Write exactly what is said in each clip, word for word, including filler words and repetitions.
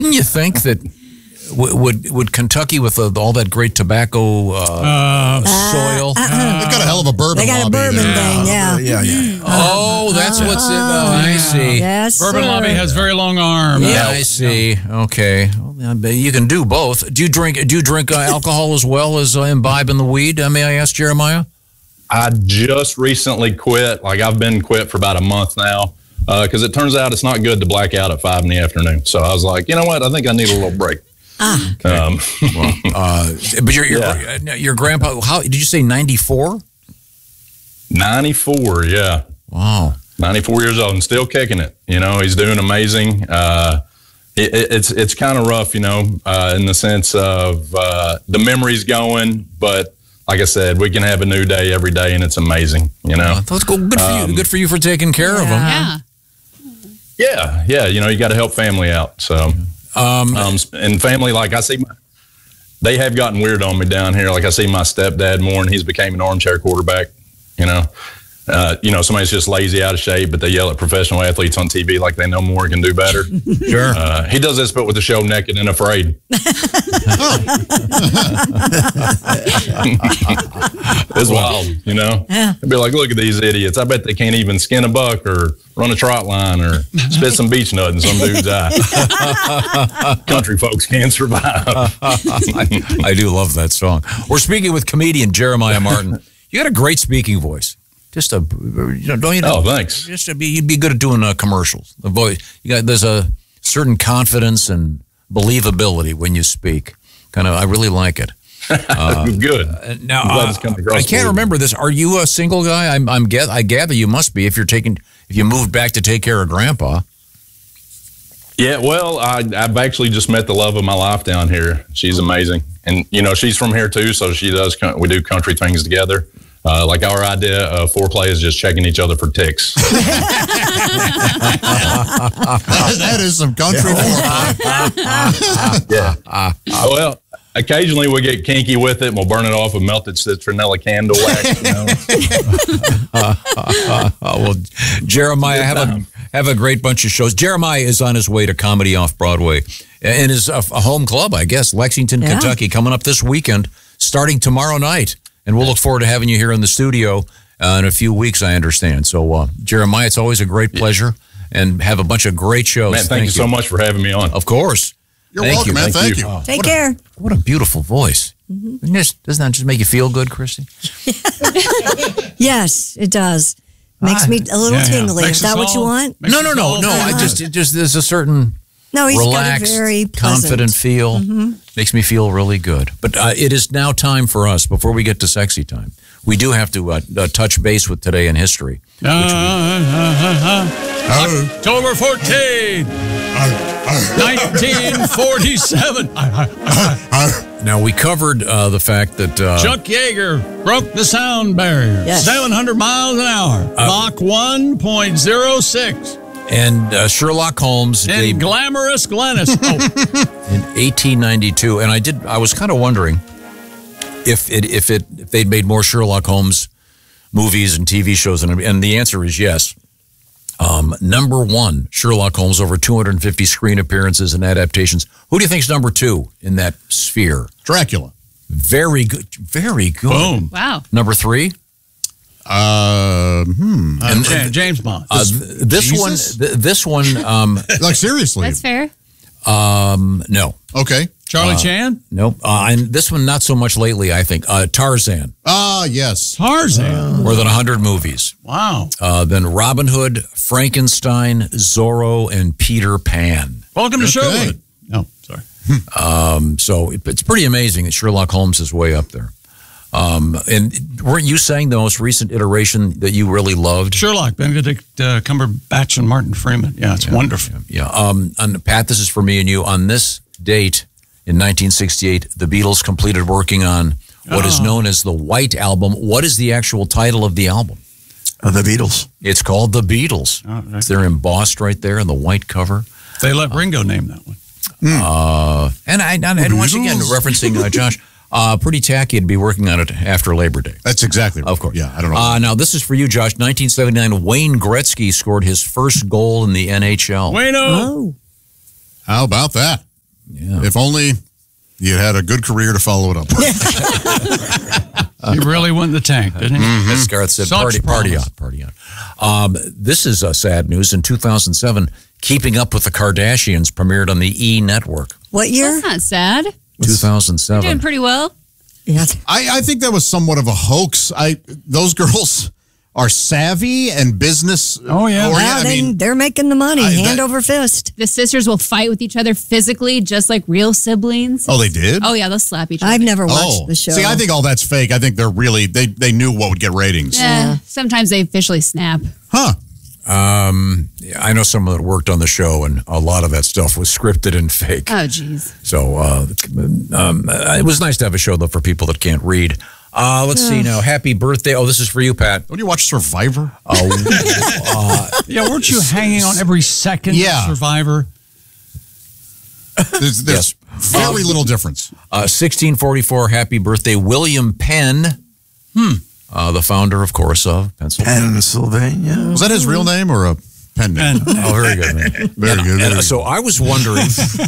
You think that w- would would Kentucky with uh, all that great tobacco uh, uh, soil? Uh, uh, They've got a hell of a bourbon They got a lobby bourbon there. thing, yeah. Yeah, yeah. Oh, that's uh, what's it. Oh, I see. Yes, Bourbon sir. lobby has very long arms. Yeah, I see. Okay, well, you can do both. Do you drink? Do you drink uh, alcohol as well as uh, imbibe in the weed? Uh, may I ask, Jeremiah? I just recently quit. Like I've been quit for about a month now because uh, it turns out it's not good to black out at five in the afternoon. So I was like, you know what? I think I need a little break. Ah. Okay. Um, well, uh, but your your, yeah. your grandpa, how did you say ninety-four? ninety-four, yeah. Wow. ninety-four years old and still kicking it. You know, he's doing amazing. Uh, it, it's it's kind of rough, you know, uh, in the sense of uh, the memory's going, but like I said, we can have a new day every day, and it's amazing, you know. Uh, that's good. Good for um, you. Good for you for taking care yeah. of them. Yeah. Yeah, yeah. You know, you got to help family out. So, um, um, and family, like I see, my, they have gotten weird on me down here. Like I see my stepdad more, and he's became an armchair quarterback. You know, uh, you know, somebody's just lazy, out of shape, but they yell at professional athletes on T V like they know more and can do better. Sure. Uh, he does this, but with the show Naked and Afraid. It's wild, you know? Yeah. It'd be like, look at these idiots. I bet they can't even skin a buck or run a trot line or spit some beech nut in some dude's eye. Country folks can't survive. I, I do love that song. We're speaking with comedian Jeremiah Martin. You got a great speaking voice. Just a, you know, don't you know? Oh, thanks. Just to be, you'd be good at doing uh, commercials. The voice, you got, there's a certain confidence and believability when you speak. Kind of, I really like it. Uh, Good. Uh, now, uh, I can't remember this. Are you a single guy? I'm, I'm get, I gather you must be if you're taking, if you moved back to take care of Grandpa. Yeah, well, I, I've actually just met the love of my life down here. She's amazing, and you know she's from here too, so she does. We do country things together. Uh, like our idea of foreplay is just checking each other for ticks. That is some country foreplay. Yeah. Well, occasionally we get kinky with it, and we'll burn it off with melted citronella candle wax. You know? uh, uh, uh, well, Jeremiah, have a have a great bunch of shows. Jeremiah is on his way to Comedy Off Broadway, and his a, a home club, I guess, Lexington, yeah. Kentucky, coming up this weekend, starting tomorrow night. And we'll look forward to having you here in the studio uh, in a few weeks, I understand. So, uh, Jeremiah, it's always a great pleasure, and have a bunch of great shows. Man, thank, thank you, you so much for having me on. Of course. You're thank welcome, you. man. Thank, thank you. you. Oh, Take what care. A, what a beautiful voice. Mm-hmm. Doesn't, doesn't that just make you feel good, Christy? Yes, it does. Makes me a little yeah, tingly. yeah. Is that what you want? No, no, no, no. I just, it just there's a certain no, he's relaxed, got a very pleasant, confident feel. Mm-hmm. Makes me feel really good. But uh, it is now time for us, before we get to sexy time, we do have to uh, uh, touch base with today in history. Uh, uh, uh, uh, October fourteenth, nineteen forty-seven. Now, we covered uh, the fact that uh, Chuck Yeager broke the sound barrier. Yes. seven hundred miles an hour. Uh, Mach one point oh six. And uh, Sherlock Holmes. And they, glamorous Glennis. Oh. In eighteen ninety-two. And I did. I was kind of wondering if it if it if they'd made more Sherlock Holmes movies and T V shows, and, and the answer is yes. Um, number one, Sherlock Holmes, over two hundred fifty screen appearances and adaptations. Who do you think's number two in that sphere? Dracula. Very good. Very good. Boom. Wow. Number three? Uh, hmm. Uh, and, James, James Bond. Uh, this Jesus? one, th- this one, um, like seriously. That's fair. Um, no. Okay. Charlie uh, Chan? Nope. Uh, and this one, not so much lately, I think. Uh, Tarzan. Ah, yes. Tarzan. Uh, More than one hundred movies. Wow. Uh, then Robin Hood, Frankenstein, Zorro, and Peter Pan. Welcome to okay. Sherwood. No, sorry. um, so it, it's pretty amazing that Sherlock Holmes is way up there. Um, and weren't you saying the most recent iteration that you really loved? Sherlock, Benedict uh, Cumberbatch and Martin Freeman. Yeah, it's yeah, wonderful. Yeah. yeah. Um, and Pat, this is for me and you. On this date in nineteen sixty-eight, the Beatles completed working on what oh. is known as the White Album. What is the actual title of the album? Uh, the Beatles. It's called The Beatles. Oh, right. They're embossed right there in the white cover. They let Ringo uh, name that one. Uh, and I, and, and once again, referencing uh, Josh, uh, pretty tacky to be working on it after Labor Day. That's exactly right. Of course. Yeah, I don't know. Uh, now, this is for you, Josh. nineteen seventy-nine, Wayne Gretzky scored his first goal in the N H L. Wayno! Oh. How about that? Yeah. If only you had a good career to follow it up with. He really went in the tank, didn't he? Mm-hmm. As Gareth said, Such party, party on, promise. party on. Um, this is uh, sad news. In two thousand seven, Keeping Up with the Kardashians premiered on the E! Network. What year? That's not sad. two thousand seven. You're doing pretty well. Yeah. I, I think that was somewhat of a hoax. I Those girls are savvy and business. Oh, yeah. Or, Wow, I they, mean, they're making the money, I- hand that- over fist. The sisters will fight with each other physically, just like real siblings. oh, they did? Oh, yeah, they'll slap each other. I've never watched Oh, the show. see, I think all that's fake. I think they're really, they, they knew what would get ratings. Eh, sometimes they officially snap. Huh. Um, yeah, I know someone that worked on the show, and a lot of that stuff was scripted and fake. Oh, geez. So uh, um, uh, it was nice to have a show, though, for people that can't read. Uh, let's see now. Happy birthday. Oh, this is for you, Pat. Don't you watch Survivor? Oh, uh, Yeah, weren't you hanging on every second Yeah. of Survivor? There's, there's very little difference. uh, sixteen forty-four, happy birthday, William Penn. Hmm. Uh, the founder, of course, of Pennsylvania. Pennsylvania. Was that his real name or a pen name? Oh, very good, man. Very And- good. and, very uh, good. so I was wondering.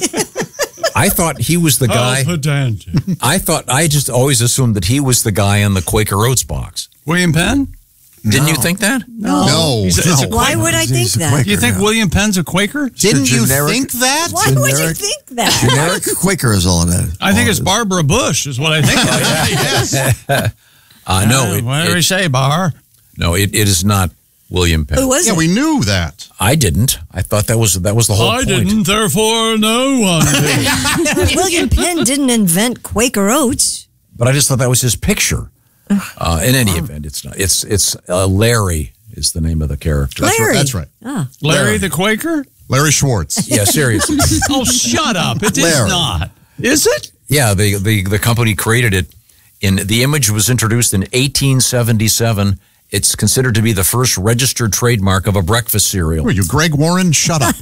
I thought he was the guy. Oh, pedantic. I thought I just always assumed that he was the guy in the Quaker Oats box. William Penn? Didn't you think that? no. no, He's a- it's a no. Why would I think He's a that? Quaker, You think yeah. William Penn's a Quaker? Didn't you generic- think that? Why would you Generic- think that? Generic Quaker is all in it. I think All it's it is. Barbara Bush is what I think. Yes. Uh, no, Uh, it, what do we it- say, Bar? no, it, it is not William Penn. Who was Yeah, it? we knew that. I didn't. I thought that was that was the whole I point. didn't, therefore no one did. William Penn didn't invent Quaker Oats. But I just thought that was his picture. Uh, in any event, it's not. It's it's uh, Larry is the name of the character. That's Larry. right. That's right. Ah. Larry Larry. the Quaker? Larry Schwartz. Yeah, seriously. Oh, shut up. It is Larry. not. Is it? Yeah, the, the the company created it. In the image was introduced in eighteen seventy-seven. It's considered to be the first registered trademark of a breakfast cereal. Who are you, Greg Warren? Shut up.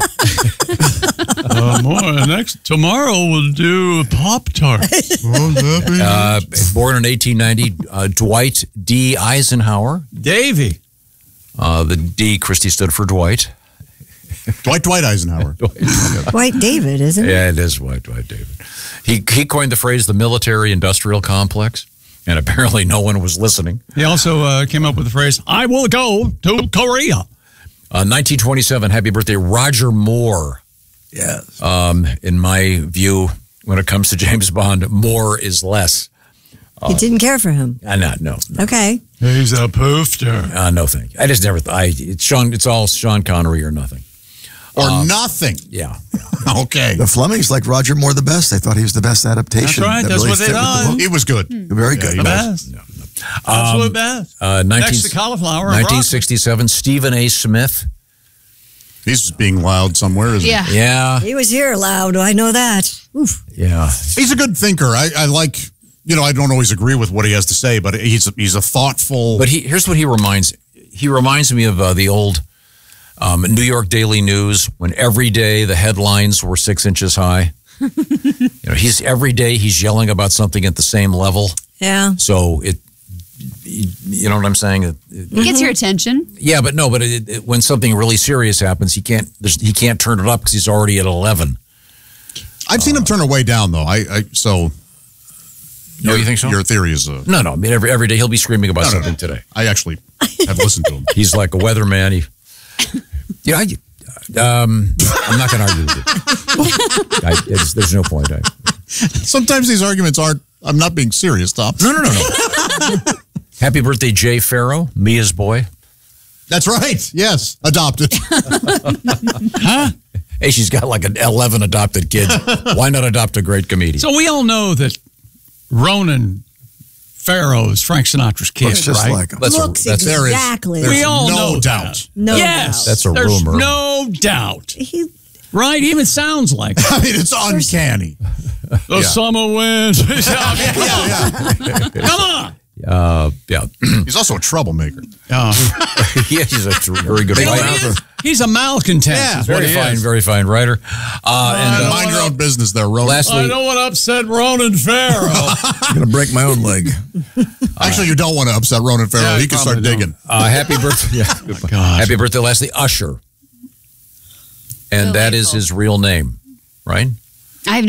Uh, more, next tomorrow we'll do Pop Tarts. Uh, born in eighteen ninety, uh, Dwight D. Eisenhower. Davy. Uh, the D, Christie, stood for Dwight. Dwight Dwight Eisenhower. White David, isn't it? Yeah, it is Dwight Dwight David. He he coined the phrase the military-industrial complex, and apparently no one was listening. He also uh, came up with the phrase, I will go to Korea. Uh, nineteen twenty-seven, happy birthday, Roger Moore. Yes. Um, in my view, when it comes to James Bond, more is less. You didn't care for him. Uh, no, no, no, Okay. He's a poofter. uh, no thank you. I just never thought, I, it's, Sean, it's all Sean Connery or nothing. Or nothing. Yeah. Okay. The Flemings like Roger Moore the best. They thought he was the best adaptation. That's right. that That's really what they fit with the thought. book. He was good. Very good. Yeah, The he was. best. Absolute best. Uh, nineteen, Next to cauliflower. and nineteen broccoli. sixty-seven, Stephen A. Smith. He's just being loud somewhere, isn't Yeah. Yeah, He was here loud. I know that. Oof. yeah. he? He's a good thinker. I, I like, you know, I don't always agree with what he has to say, but he's a, he's a thoughtful. But he, here's what he reminds. He reminds me of uh, the old um, New York Daily News when every day the headlines were six inches high. you know, he's every day he's yelling about something at the same level. Yeah. So it, you know what I'm saying? It, it, It gets your attention. yeah, but no, but it, it, when something really serious happens, he can't. There's, he can't turn it up because he's already at eleven. I've seen him turn away down, though. I, I so. No, you think so? Your theory is. Uh, No, no. I mean, every every day he'll be screaming about no, no, something no. today. I actually have listened to him. He's like a weatherman. He, yeah, I, um, I'm not going to argue with you. I, it's, there's no point. I, Sometimes these arguments aren't. I'm not being serious, Tom. no, no, no, no. Happy birthday, Jay Farrow, Mia's boy. That's right. Yes, adopted. Hey, she's got like an eleven adopted kids. Why not adopt a great comedian? So we all know that Ronan Farrow is Frank Sinatra's kid, Looks just right? like him. That's Looks a, that's, there is- exactly. there's We all no know doubt. that. No yes, doubt. That's a there's rumor. no doubt. He, Right? Even sounds like it. I mean, it's uncanny. The Yeah. summer wind. Yeah, yeah. Come on. uh, yeah. He's also a troublemaker. Oh. yeah, he's a tr- very good You know what writer. he is? He's a malcontent. Yeah. is what Very he fine, is. very fine writer. Uh, and uh, Mind your own business there, Ronan. I lastly, don't want to upset Ronan Farrow. I'm going to break my own leg. Actually, you don't want to upset Ronan Farrow. Yeah, he you can start probably digging. uh, happy birthday. Yeah, goodbye. God. Happy birthday, lastly, Usher. And that is Delightful. his real name, right? I have no